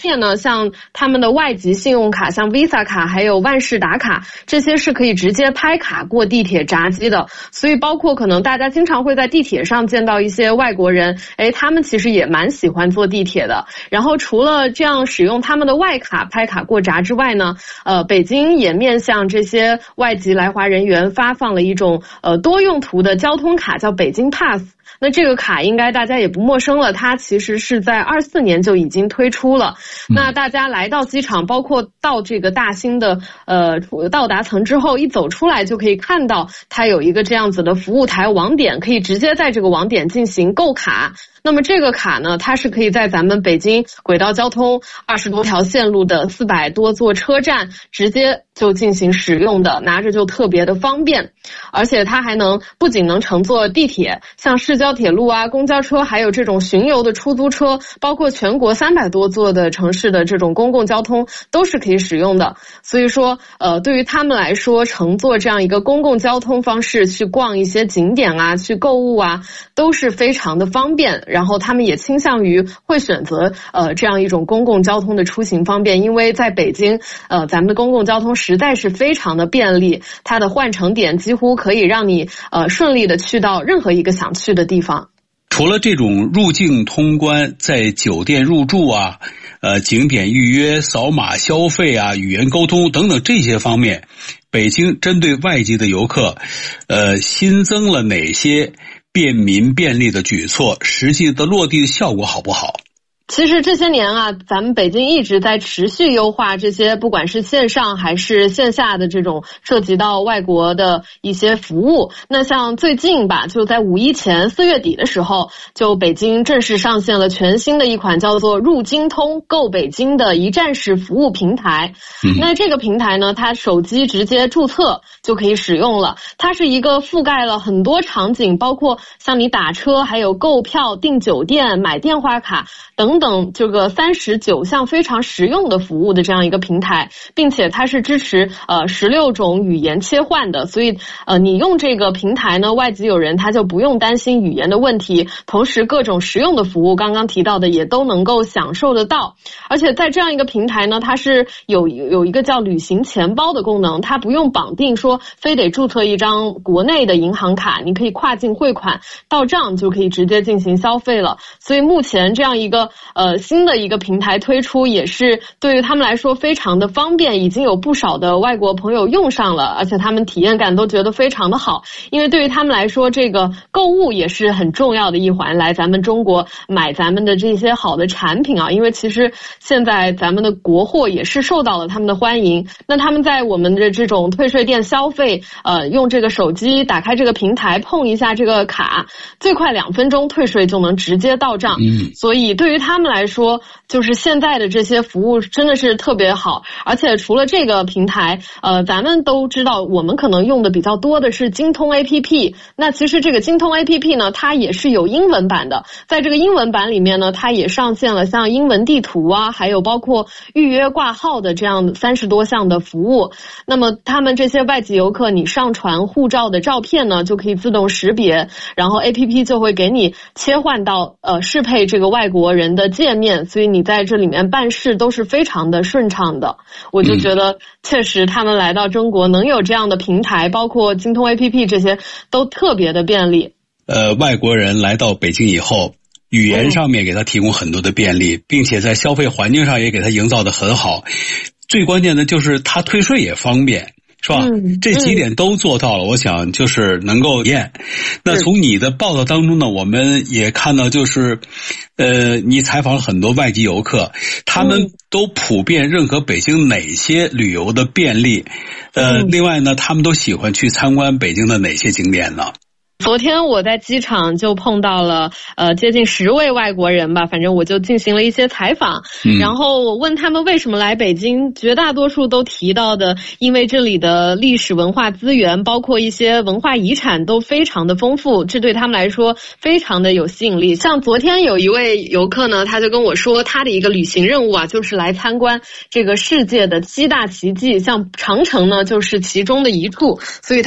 面呢，像他们的外籍信用卡，像 Visa 卡还有万事达卡，这些是可以直接拍卡过地铁闸机的。所以包括可能大家经常会在地铁上见到一些外国人，他们其实也蛮喜欢坐地铁的。然后除了这样使用他们的外卡拍卡过闸之外呢，北京也面向这些外籍来华人员发放了一种多用途的交通卡，叫北京 Pass。那这个卡应该大家也不陌生了，它其实是在24年就已经推出了。那大家来到机场，包括到这个大兴的到达层之后，一走出来就可以看到它有一个这样子的服务台网点，可以直接在这个网点进行购卡。那么这个卡呢，它是可以在咱们北京轨道交通20多条线路的400多座车站直接就进行使用的，拿着就特别的方便。而且它还不仅能乘坐地铁，像市交铁路啊、公交车，还有这种巡游的出租车，包括全国300多座的城市的这种公共交通都是可以使用的。所以说对于他们来说，乘坐这样一个公共交通方式去逛一些景点啊、去购物啊，都是非常的方便。然后他们也倾向于会选择这样一种公共交通的出行方便，因为在北京咱们的公共交通实在是非常的便利，它的换乘点几乎可以让你顺利的去到任何一个想去的地方。 除了这种入境通关，在酒店入住啊、景点预约、扫码消费啊、语言沟通等等这些方面，北京针对外籍的游客新增了哪些便民便利的举措？实际的落地的效果好不好？ 其实这些年啊，咱们北京一直在持续优化这些不管是线上还是线下的这种涉及到外国的一些服务。那像最近吧，就在5一前4月底的时候，就北京正式上线了全新的一款叫做入京通购北京的一站式服务平台。那这个平台呢，它手机直接注册就可以使用了。它是一个覆盖了很多场景，包括像你打车、还有购票、订酒店、买电话卡等等这个39项非常实用的服务的这样一个平台，并且它是支持16种语言切换的，所以你用这个平台呢，外籍友人他就不用担心语言的问题，同时各种实用的服务刚刚提到的也都能够享受得到。而且在这样一个平台呢，它是有一个叫旅行钱包的功能，它不用绑定说非得注册一张国内的银行卡，你可以跨境汇款到账就可以直接进行消费了。所以目前这样一个新的一个平台推出，也是对于他们来说非常的方便，已经有不少的外国朋友用上了，而且他们体验感都觉得非常的好。因为对于他们来说，这个购物也是很重要的一环，来咱们中国买咱们的这些好的产品啊，因为其实现在咱们的国货也是受到了他们的欢迎。那他们在我们的这种退税店消费，用这个手机打开这个平台碰一下这个卡，最快2分钟退税就能直接到账。所以对于他们来说，就是现在的这些服务真的是特别好。而且除了这个平台，咱们都知道我们可能用的比较多的是京通 APP。那其实这个京通 APP 呢，它也是有英文版的。在这个英文版里面呢，它也上线了像英文地图啊，还有包括预约挂号的这样30多项的服务。那么他们这些外籍游客，你上传护照的照片呢，就可以自动识别，然后 APP 就会给你切换到适配这个外国人的界面，所以你在这里面办事都是非常的顺畅的。我就觉得确实他们来到中国能有这样的平台，包括京通 APP 这些都特别的便利。 外国人来到北京以后，语言上面给他提供很多的便利，并且在消费环境上也给他营造得很好。最关键的就是他退税也方便，是吧？这几点都做到了，我想就是能够验。那从你的报道当中呢，我们也看到就是你采访了很多外籍游客，他们都普遍认可北京哪些旅游的便利？另外呢，他们都喜欢去参观北京的哪些景点呢？ 昨天我在机场就碰到了接近10位外国人吧，反正我就进行了一些采访，然后我问他们为什么来北京，绝大多数都提到的，因为这里的历史文化资源，包括一些文化遗产都非常的丰富，这对他们来说非常的有吸引力。像昨天有一位游客呢，他就跟我说他的一个旅行任务啊，就是来参观这个世界的7大奇迹，像长城呢就是其中的一处，所以